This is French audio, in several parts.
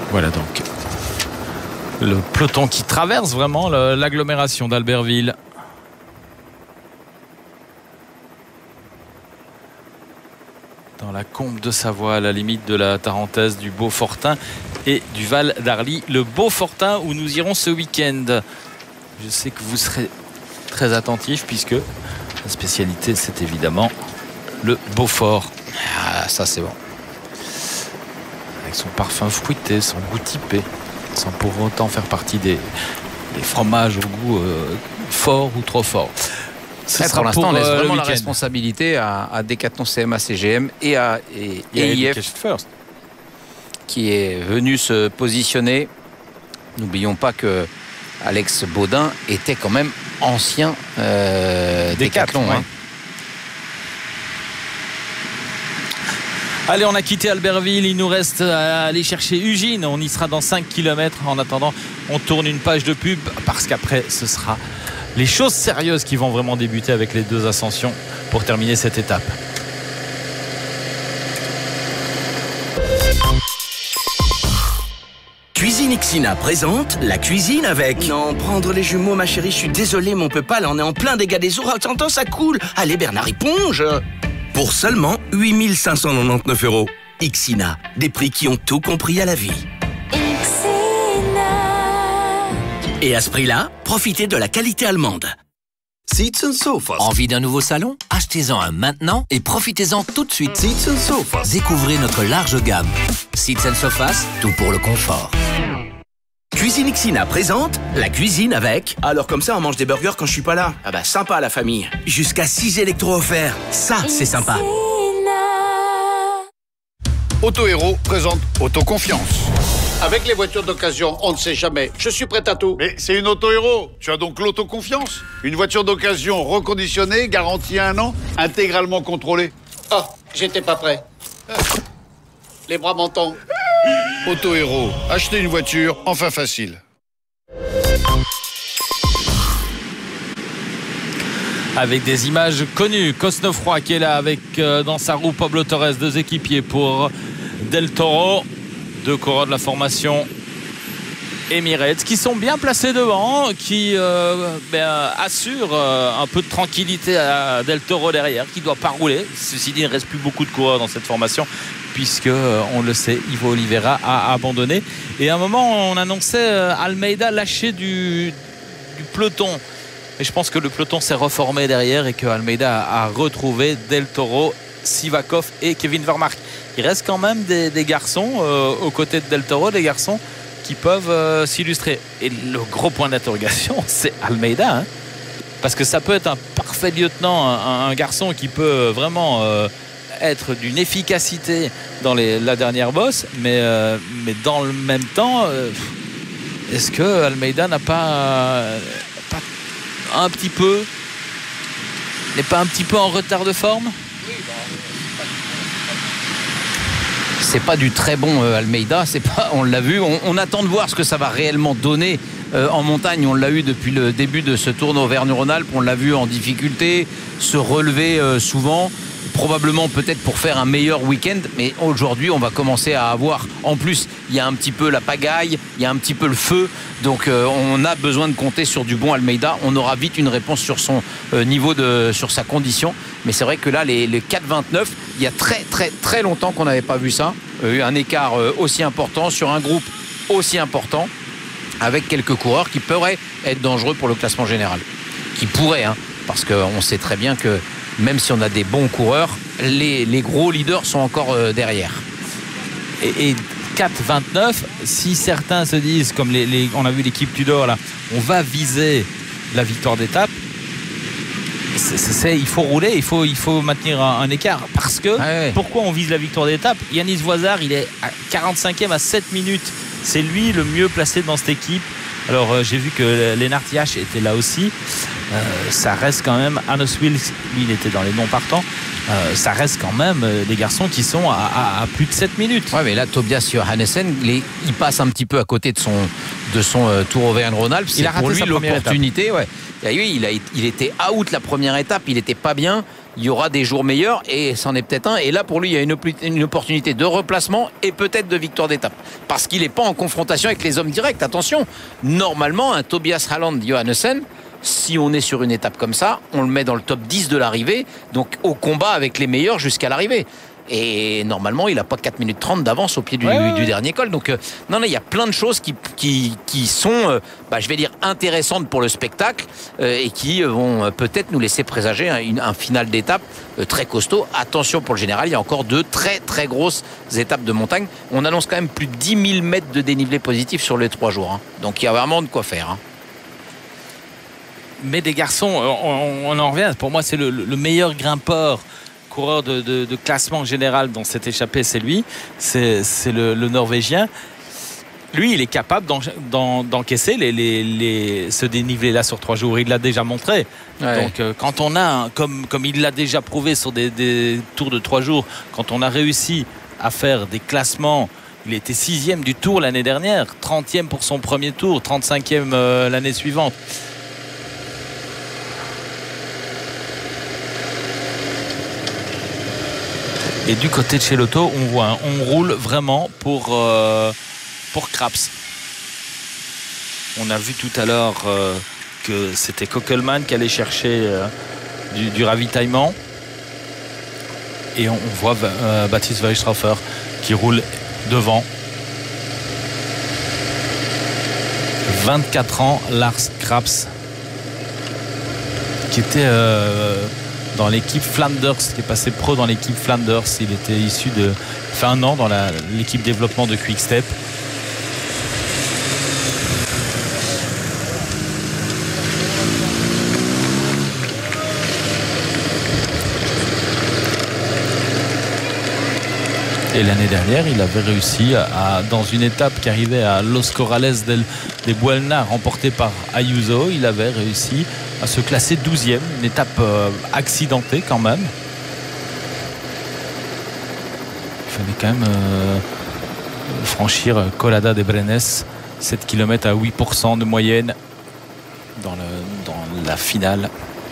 Voilà donc le peloton qui traverse vraiment l'agglomération d'Albertville. Dans la Combe de Savoie, à la limite de la Tarentaise, du Beaufortin et du Val d'Arly. Le Beaufortin où nous irons ce week-end. Je sais que vous serez très attentifs puisque la spécialité, c'est évidemment le Beaufort. Ah, ça c'est bon. Avec son parfum fruité, son goût typé, sans pour autant faire partie des fromages au goût fort ou trop fort. Pour l'instant, on laisse vraiment la responsabilité à Decathlon CMA CGM et à EIF qui est venu se positionner. N'oublions pas que Alex Baudin était quand même ancien Decathlon. Ouais. Allez, on a quitté Albertville, il nous reste à aller chercher Ugine. On y sera dans 5 km. En attendant, on tourne une page de pub parce qu'après, ce sera les choses sérieuses qui vont vraiment débuter avec les 2 ascensions pour terminer cette étape. Cuisine Ixina présente la cuisine avec... Non, prendre les jumeaux, ma chérie, je suis désolé, mais on peut pas, là on est en plein dégâts des eaux. T'entends, ça coule. Allez, Bernard éponge. Pour seulement 8 599 €. Ixina, des prix qui ont tout compris à la vie. Et à ce prix-là, profitez de la qualité allemande. Seats and Sofas. Envie d'un nouveau salon? Achetez-en un maintenant et profitez-en tout de suite. Seats and Sofas. Découvrez notre large gamme. Seats and Sofas, tout pour le confort. Cuisine Ixina présente la cuisine avec... Alors comme ça, on mange des burgers quand je suis pas là. Ah bah sympa la famille. Jusqu'à 6 électros offerts. Ça, c'est sympa. Auto Héros présente Autoconfiance. Avec les voitures d'occasion, on ne sait jamais. Je suis prêt à tout. Mais c'est une Auto Héros. Tu as donc l'autoconfiance. Une voiture d'occasion reconditionnée, garantie 1 an, intégralement contrôlée. Oh, j'étais pas prêt. Les bras m'en tombent. Auto Héros. Acheter une voiture, enfin facile. Avec des images connues, Cosnefroy qui est là avec dans sa roue Pablo Torres, 2 équipiers pour Del Toro, 2 coureurs de la formation Emirates qui sont bien placés devant, qui assurent un peu de tranquillité à Del Toro derrière, qui ne doit pas rouler. Ceci dit, il ne reste plus beaucoup de coureurs dans cette formation puisque, on le sait, Ivo Oliveira a abandonné. Et à un moment, on annonçait Almeida lâché du peloton. Et je pense que le peloton s'est reformé derrière et que Almeida a retrouvé Del Toro, Sivakov et Kevin Vermaerke. Il reste quand même des garçons aux côtés de Del Toro, des garçons qui peuvent s'illustrer. Et le gros point d'interrogation, c'est Almeida. Parce que ça peut être un parfait lieutenant, un garçon qui peut vraiment être d'une efficacité dans la dernière bosse, mais dans le même temps, est-ce que Almeida n'a pas un petit peu, n'est pas un petit peu en retard de forme? C'est pas du très bon Almeida, c'est pas, on l'a vu, on attend de voir ce que ça va réellement donner en montagne. On l'a eu depuis le début de ce Tour d'Auvergne-Rhône-Alpes, on l'a vu en difficulté, se relever souvent, probablement peut-être pour faire un meilleur week-end, mais aujourd'hui on va commencer à avoir, en plus il y a un petit peu la pagaille, il y a un petit peu le feu, donc on a besoin de compter sur du bon Almeida. On aura vite une réponse sur son niveau, sur sa condition, mais c'est vrai que là les 4,29, il y a très longtemps qu'on n'avait pas vu ça, un écart aussi important sur un groupe aussi important, avec quelques coureurs qui pourraient être dangereux pour le classement général, qui pourraient, parce qu'on sait très bien que même si on a des bons coureurs, les gros leaders sont encore derrière. Et 4,29, si certains se disent, comme on a vu l'équipe Tudor là, on va viser la victoire d'étape, il faut rouler, il faut maintenir un écart. Parce que, pourquoi on vise la victoire d'étape? Yanis Voisard, il est à 45e à 7 minutes. C'est lui le mieux placé dans cette équipe. Alors j'ai vu que Lennart Yash était là aussi. Ça reste quand même, Hannes Wills, lui il était dans les non partants, ça reste quand même des garçons qui sont à plus de 7 minutes. Ouais, mais là Tobias Johannesen, il passe un petit peu à côté de son Tour Auvergne-Rhône-Alpes. C'est pour lui l'opportunité. Ouais. Et oui, il était out la première étape, il n'était pas bien. il y aura des jours meilleurs et c'en est peut-être un. Et là, pour lui, il y a une opportunité de replacement et peut-être de victoire d'étape. Parce qu'il n'est pas en confrontation avec les hommes directs. Attention, normalement, un Tobias Halland Johannessen, si on est sur une étape comme ça, on le met dans le top 10 de l'arrivée, donc au combat avec les meilleurs jusqu'à l'arrivée. Et normalement, il n'a pas 4 minutes 30 d'avance au pied du dernier col. Donc, non, il y a plein de choses qui sont, je vais dire, intéressantes pour le spectacle et qui vont peut-être nous laisser présager un final d'étape très costaud. Attention pour le général, il y a encore 2 très très grosses étapes de montagne. On annonce quand même plus de 10 000 mètres de dénivelé positif sur les 3 jours. Donc, il y a vraiment de quoi faire. Mais des garçons, on en revient. Pour moi, c'est le meilleur grimpeur, coureur de classement général dans cette échappée, c'est lui. C'est le Norvégien. Lui, il est capable d'encaisser ce dénivelé-là sur 3 jours. Il l'a déjà montré. Ouais. Donc, quand on a, comme il l'a déjà prouvé sur des tours de 3 jours, quand on a réussi à faire des classements, il était 6e du tour l'année dernière, 30e pour son premier tour, 35e l'année suivante. Et du côté de chez Lotto, on voit, on roule vraiment pour Craps. On a vu tout à l'heure que c'était Kokelman qui allait chercher du ravitaillement. Et on voit Baptiste Weisstraufer qui roule devant. 24 ans, Lars Craps, qui était dans l'équipe Flanders, qui est passé pro dans l'équipe Flanders. Il était issu de... Il fait 1 an dans l'équipe développement de Quick Step. Et l'année dernière, il avait réussi dans une étape qui arrivait à Los Corrales des Buelna, remportée par Ayuso, il avait réussi à se classer 12e, une étape accidentée quand même. Il fallait quand même franchir Colada de Brenes, 7 km à 8% de moyenne dans la finale.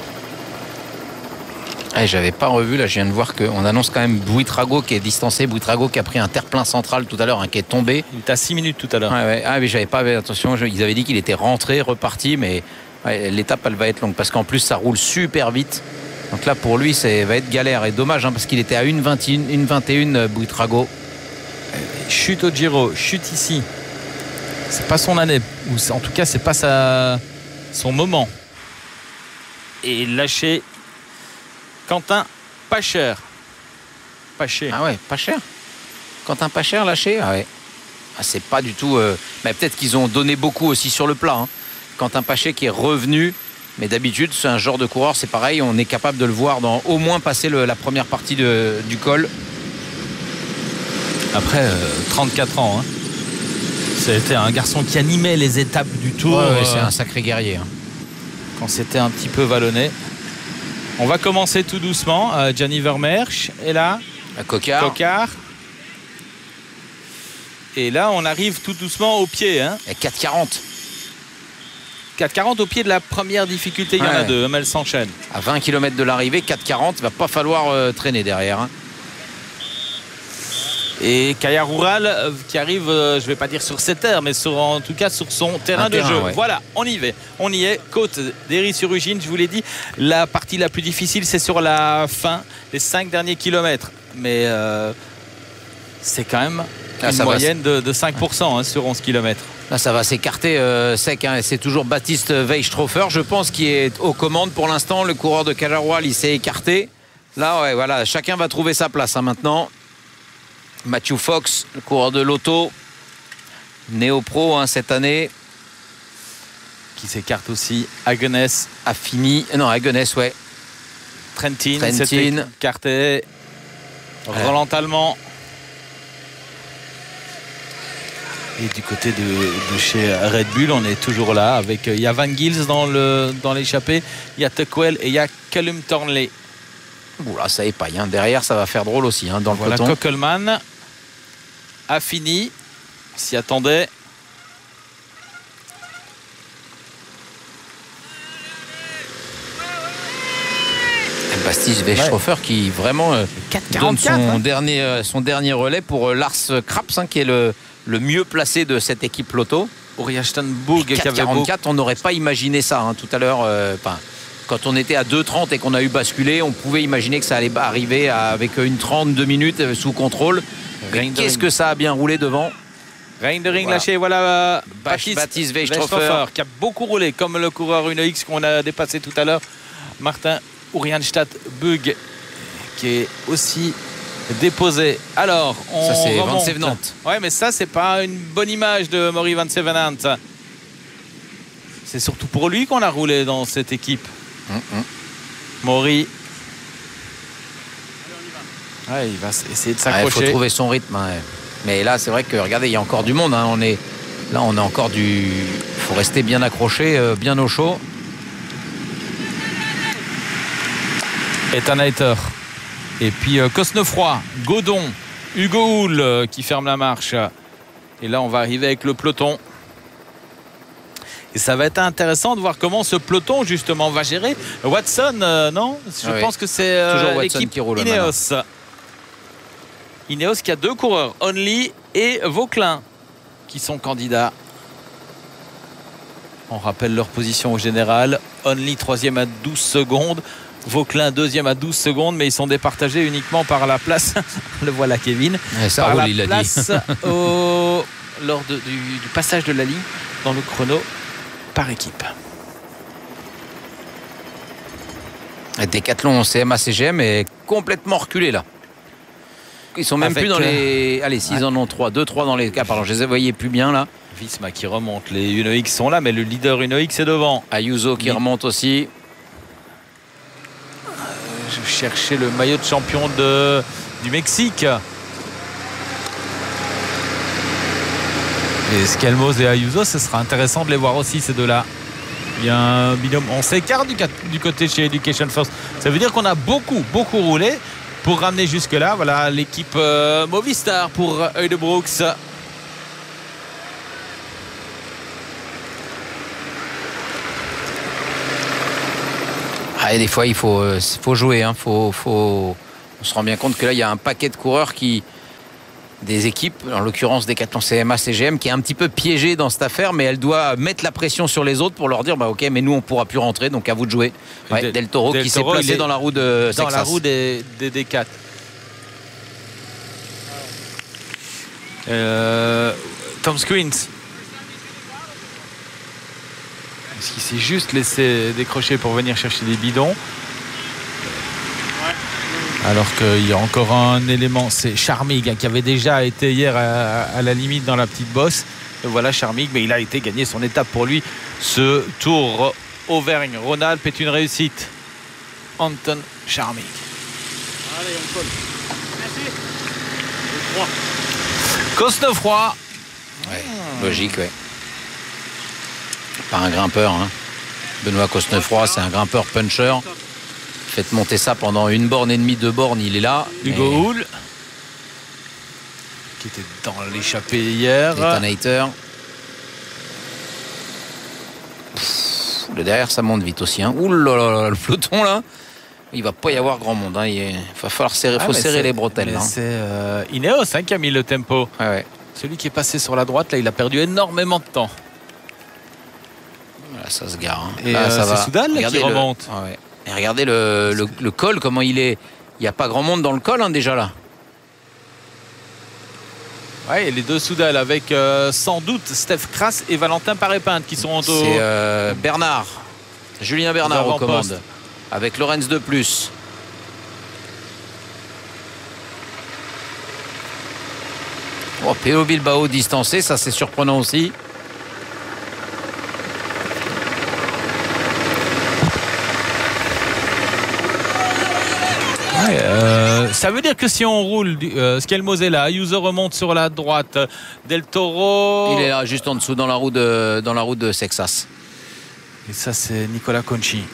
J'avais pas revu, là je viens de voir qu'on annonce quand même Buitrago qui est distancé, Buitrago qui a pris un terre-plein central tout à l'heure, qui est tombé. Il était à 6 minutes tout à l'heure. Mais j'avais pas fait attention, ils avaient dit qu'il était rentré, reparti, mais l'étape elle va être longue parce qu'en plus ça roule super vite. Donc là pour lui ça va être galère et dommage parce qu'il était à 1,21 Buitrago. Chute au Giro, chute ici. C'est pas son année, ou en tout cas c'est pas son moment. Et lâché Quentin Pacher. Ah ouais, Pacher. Quentin Pacher lâché. Ah ouais. C'est pas du tout. Mais peut-être qu'ils ont donné beaucoup aussi sur le plat. Quentin Pacher qui est revenu. Mais d'habitude, c'est un genre de coureur, c'est pareil. On est capable de le voir au moins passer la première partie du col. Après 34 ans. C'était un garçon qui animait les étapes du Tour. Ouais, c'est un sacré guerrier. Quand c'était un petit peu vallonné. On va commencer tout doucement. Gianni Vermeersch est là. Coquard. Et là, on arrive tout doucement au pied. Et 4,40. 4,40 au pied de la première difficulté. Il y en a 2. Elle s'enchaîne. À 20 km de l'arrivée, 4,40. Il va pas falloir traîner derrière. Et Kaya Rural qui arrive, je ne vais pas dire sur ses terres, mais en tout cas sur son terrain de jeu. Ouais. Voilà, on y est. Côte d'Héry-sur-Ugine, je vous l'ai dit. La partie la plus difficile, c'est sur la fin, les 5 derniers kilomètres. Mais c'est quand même une moyenne de 5% sur 11 km. Là, ça va s'écarter sec. C'est toujours Baptiste Weisstraufer, je pense, qui est aux commandes pour l'instant. Le coureur de Kaya Rural, il s'est écarté. Là, voilà, chacun va trouver sa place maintenant. Matthew Fox, le coureur de Lotto, néo-pro cette année. Qui s'écarte aussi. Hagenes a fini. Non, Hagenes, ouais. Trentin. S'est écarté. Roland Allemand. Et du côté de chez Red Bull, on est toujours là. Il y a Van Gils dans l'échappée. Il y a Tuckwell et il y a Callum Thornley. Oula, ça épaille. Derrière, ça va faire drôle aussi dans le peloton. Kokelman a fini. S'y attendait. Steve Weishofer qui vraiment donne son dernier relais pour Lars Kraps, qui est le mieux placé de cette équipe Lotto. Uriachtenbourg qui avait 4,44, on n'aurait pas imaginé ça tout à l'heure. Quand on était à 2,30 et qu'on a eu basculé, on pouvait imaginer que ça allait arriver avec une 32 minutes sous contrôle. Qu'est-ce que ça a bien roulé devant. Reindering lâché, voilà Baptiste Weishofer qui a beaucoup roulé, comme le coureur Uno X qu'on a dépassé tout à l'heure. Martin Uriachtenbourg qui est aussi déposé. Alors, ça c'est remonte. Van Sevenant. Ouais, mais ça c'est pas une bonne image de Maury Van Sevenant. C'est surtout pour lui qu'on a roulé dans cette équipe. Maury. Ouais, il va essayer de s'accrocher. Il faut trouver son rythme. Mais là, c'est vrai que regardez, il y a encore du monde. On est encore du. Il faut rester bien accroché, bien au chaud. Ethan Hayter. Et puis Cosnefroy, Godon, Hugo Hull qui ferme la marche. Et là, on va arriver avec le peloton. Et ça va être intéressant de voir comment ce peloton, justement, va gérer. Watson, non ? Je pense que c'est l'équipe qui roule Ineos. Ineos qui a 2 coureurs, Only et Vauquelin, qui sont candidats. On rappelle leur position au général. Only 3e à 12 secondes. Vauquelin 2e à 12 secondes, mais ils sont départagés uniquement par la place. Le voilà, Kevin. Ça par roule, la il a place dit. lors du passage de la ligne dans le chrono par équipe. Decathlon CMA CGM est complètement reculé là. Ils sont même plus dans les. Allez, s'ils en ont 3, 2-3 dans les cas. Pardon, je les voyais plus bien là. Visma qui remonte. Les Uno X sont là, mais le leader Uno X est devant. Ayuso qui remonte aussi. Je cherchais le maillot de champion du Mexique. Et Schelmoz et Ayuso, ce sera intéressant de les voir aussi, ces deux-là. Il y a un binôme. On s'écarte du côté chez Education First. Ça veut dire qu'on a beaucoup roulé pour ramener jusque-là. Voilà l'équipe Movistar pour Heudebrooks. Et des fois, il faut jouer. On se rend bien compte que là, il y a un paquet de coureurs des équipes, en l'occurrence Decathlon CMA CGM, qui est un petit peu piégée dans cette affaire, mais elle doit mettre la pression sur les autres pour leur dire ok, mais nous on pourra plus rentrer, donc à vous de jouer. Del Toro qui s'est placé dans la roue de Texas. Dans la roue des D4. Tom Squint. Est-ce qu'il s'est juste laissé décrocher pour venir chercher des bidons? Alors qu'il y a encore un élément, c'est Charmig qui avait déjà été hier à la limite dans la petite bosse. Et voilà Charmig, mais il a été gagné son étape pour lui. Ce Tour Auvergne-Rhône-Alpes est une réussite. Anton Charmig. Allez, on colle. Merci. Cosnefroy. Logique, Pas un grimpeur. Benoît Cosnefroy, c'est un grimpeur puncher. Faites monter ça pendant 1 borne et demie, 2 bornes, il est là. Hugo Hull qui était dans l'échappée hier. Ethan Hayter. Le derrière, ça monte vite aussi. Ouh là là, le peloton là, il va pas y avoir grand monde. Il va falloir serrer les bretelles. C'est Ineos qui a mis le tempo. Celui qui est passé sur la droite, là, il a perdu énormément de temps. Là, ça se gare. Et c'est Soudal qui remonte. Et regardez le col, comment il est. Il n'y a pas grand monde dans le col déjà là. Et les deux Soudal avec sans doute Steph Kras et Valentin Paré-Pinte qui sont C'est Julien Bernard aux commandes. Avec Lorenz de plus. Pello Bilbao distancé, ça c'est surprenant aussi. Ça veut dire que si on roule Schelmoz est là, Ayuso remonte sur la droite, Del Toro. Il est là juste en dessous dans la roue de Sexas. Et ça c'est Nicolas Conchi.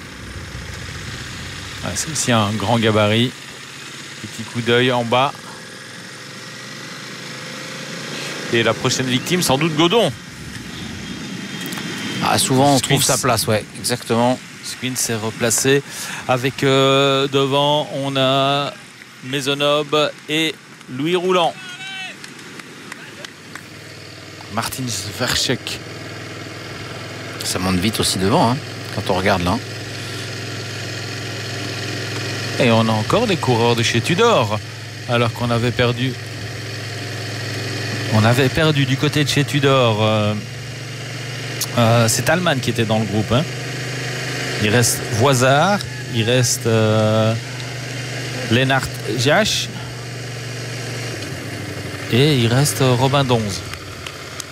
C'est aussi un grand gabarit. Petit coup d'œil en bas. Et la prochaine victime sans doute Godon. Souvent on trouve sa place, exactement. Squin s'est replacé avec devant, on a Maisonneuve et Louis Roulant. Martin Zwerchek. Ça monte vite aussi devant, hein, quand on regarde là. Et on a encore des coureurs de chez Tudor, alors qu'on avait perdu. On avait perdu du côté de chez Tudor. C'est Allman qui était dans le groupe. Hein. Il reste Voisard, il reste Lennart Jasch et il reste Robin Donze.